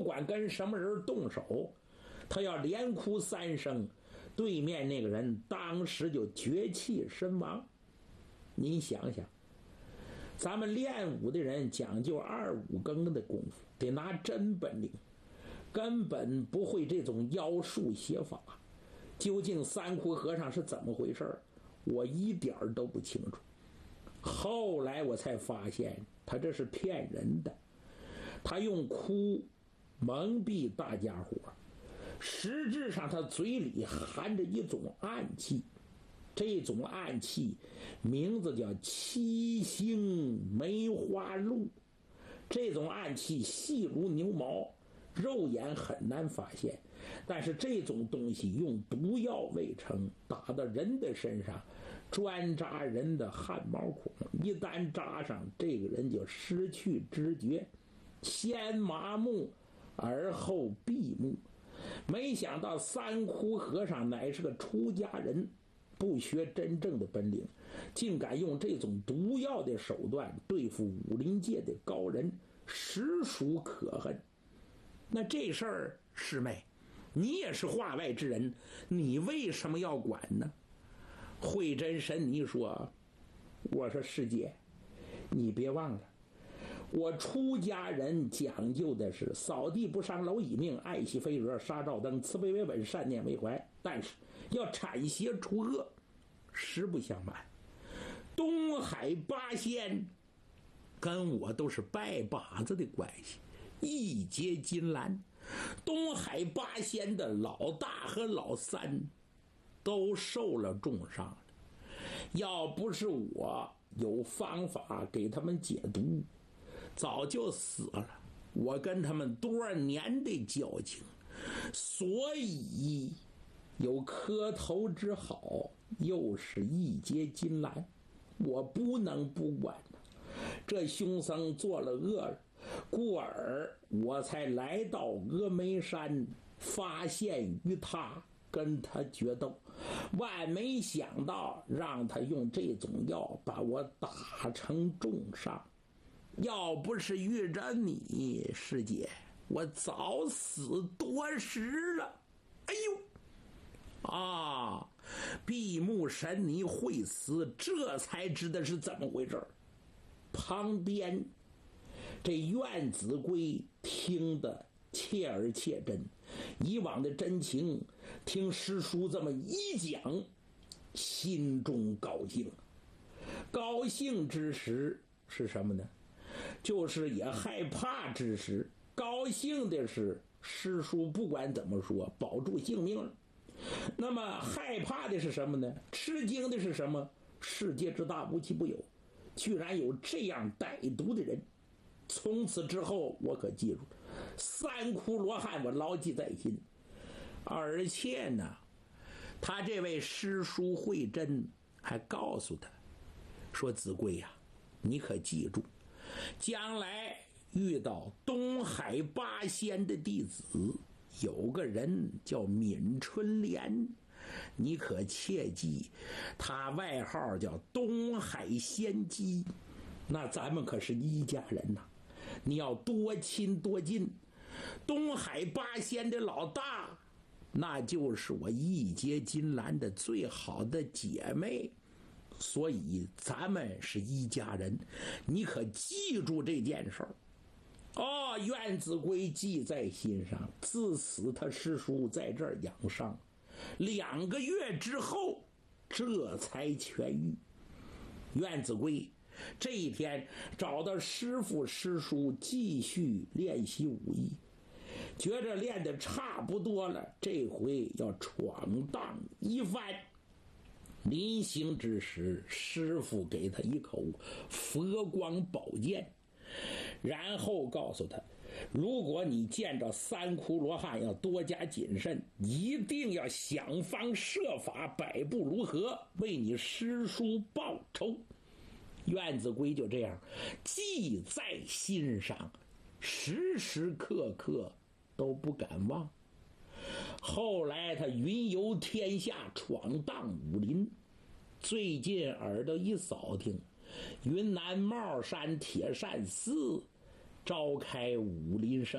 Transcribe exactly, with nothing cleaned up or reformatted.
管跟什么人动手，他要连哭三声，对面那个人当时就绝气身亡。您想想，咱们练武的人讲究二五更的功夫，得拿真本领，根本不会这种妖术邪法。究竟三窟和尚是怎么回事，我一点都不清楚。后来我才发现他这是骗人的，他用哭蒙蔽大家伙，实质上他嘴里含着一种暗气，这种暗气名字叫七星梅花鹿。这种暗气细如牛毛，肉眼很难发现，但是这种东西用毒药未成，打到人的身上，专扎人的汗毛孔，一旦扎上，这个人就失去知觉，先麻木而后闭目。没想到三窟和尚乃是个出家人，不学真正的本领，竟敢用这种毒药的手段对付武林界的高人，实属可恨。那这事儿，师妹，你也是化外之人，你为什么要管呢？慧真神尼说：“我说师姐，你别忘了，我出家人讲究的是扫地不伤蝼蚁命，爱惜飞蛾，杀照灯，慈悲为本，善念为怀。但是要铲邪除恶。实不相瞒，东海八仙跟我都是拜把子的关系。”义结金兰，东海八仙的老大和老三都受了重伤了。要不是我有方法给他们解毒，早就死了。我跟他们多少年的交情，所以有磕头之好，又是义结金兰，我不能不管。这凶僧做了恶了，故而我才来到峨眉山，发现于他，跟他决斗。万没想到让他用这种药把我打成重伤，要不是遇着你师姐，我早死多时了。哎呦啊！闭目神尼会死，这才知道是怎么回事。旁边这苑子规听得切而切真，以往的真情听师叔这么一讲，心中高兴。高兴之时是什么呢？就是也害怕之时。高兴的是师叔不管怎么说保住性命了，那么害怕的是什么呢？吃惊的是什么？世界之大无奇不有，居然有这样歹毒的人。从此之后我可记住，三窟罗汉我牢记在心。而且呢，他这位师叔慧真还告诉他说，子规呀、啊，你可记住，将来遇到东海八仙的弟子，有个人叫闵春莲，你可切记，他外号叫东海仙姬。那咱们可是一家人呐，你要多亲多近。东海八仙的老大，那就是我义结金兰的最好的姐妹，所以咱们是一家人，你可记住这件事儿。哦，苑子规记在心上，自此他师叔在这儿养伤，两个月之后这才痊愈。苑子规这一天找到师父师叔继续练习武艺，觉着练得差不多了，这回要闯荡一番。临行之时，师父给他一口佛光宝剑，然后告诉他，如果你见着三窟罗汉要多加谨慎，一定要想方设法，百步如河，为你师叔报仇。苑子规就这样记在心上，时时刻刻都不敢忘。后来他云游天下，闯荡武林。最近耳朵一扫听，云南帽山铁扇寺召开武林盛